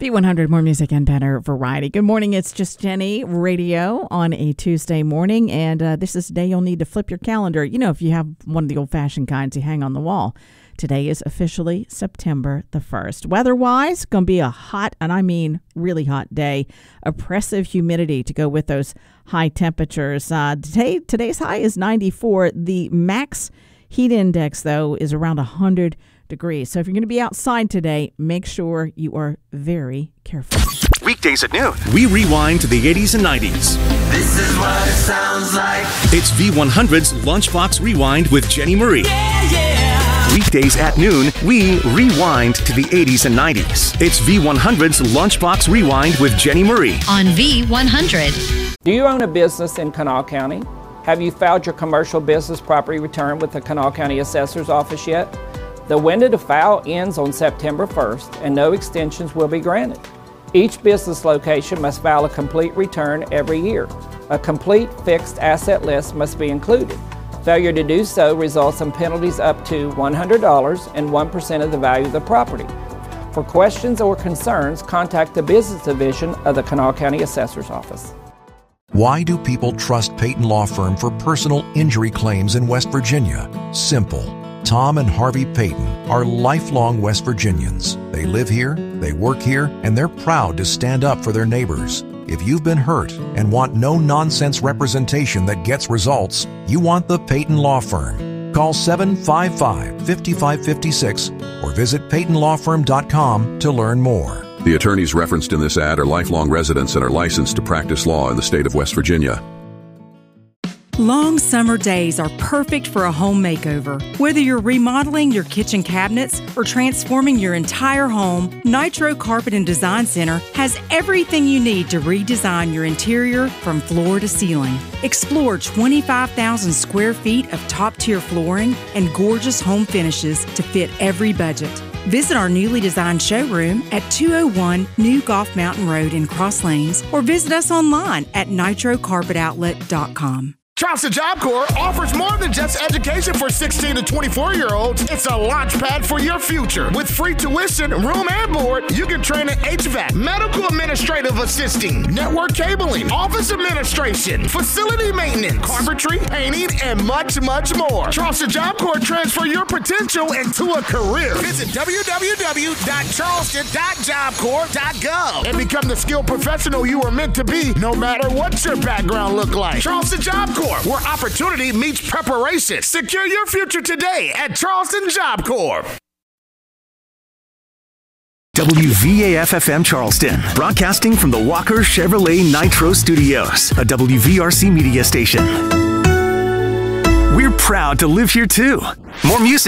V100, more music and better variety. Good morning. It's Just Jenny Radio on a Tuesday morning, and this is the day you'll need to flip your calendar. You know, if you have one of the old-fashioned kinds you hang on the wall. Today is officially September the 1st. Weather-wise, going to be a hot, and I mean really hot day. Oppressive humidity to go with those high temperatures. Today's high is 94. The max heat index, though, is around 100 degrees. So if you're going to be outside today, make sure you are very careful. Weekdays at noon, we rewind to the 80s and 90s. This is what it sounds like. It's V100's Lunchbox Rewind with Jenny Marie. Yeah. Weekdays at noon, we rewind to the 80s and 90s. It's V100's Lunchbox Rewind with Jenny Marie. On V100. Do you own a business in Kanawha County? Have you filed your commercial business property return with the Kanawha County Assessor's Office yet? The window to file ends on September 1st, and no extensions will be granted. Each business location must file a complete return every year. A complete fixed asset list must be included. Failure to do so results in penalties up to $100 and 1% of the value of the property. For questions or concerns, contact the Business Division of the Kanawha County Assessor's Office. Why do people trust Peyton Law Firm for personal injury claims in West Virginia? Simple. Tom and Harvey Peyton are lifelong West Virginians. They live here, they work here, and they're proud to stand up for their neighbors. If you've been hurt and want no-nonsense representation that gets results, you want the Peyton Law Firm. Call 755-5556 or visit PeytonLawFirm.com to learn more. The attorneys referenced in this ad are lifelong residents and are licensed to practice law in the state of West Virginia. Long summer days are perfect for a home makeover. Whether you're remodeling your kitchen cabinets or transforming your entire home, Nitro Carpet and Design Center has everything you need to redesign your interior from floor to ceiling. Explore 25,000 square feet of top-tier flooring and gorgeous home finishes to fit every budget. Visit our newly designed showroom at 201 New Golf Mountain Road in Cross Lanes or visit us online at nitrocarpetoutlet.com. Charleston Job Corps offers more than just education for 16 to 24-year-olds. It's a launch pad for your future. With free tuition, room and board, you can train in HVAC, medical administrative assisting, network cabling, office administration, facility maintenance, carpentry, painting, and much, much more. Charleston Job Corps transfer your potential into a career. Visit www.charleston.jobcorps.gov and become the skilled professional you are meant to be, no matter what your background look like. Charleston Job Corps, where opportunity meets preparation. Secure your future today at Charleston Job Corps. WVAF-FM Charleston, broadcasting from the Walker Chevrolet Nitro Studios, a WVRC media station. We're proud to live here too. More music.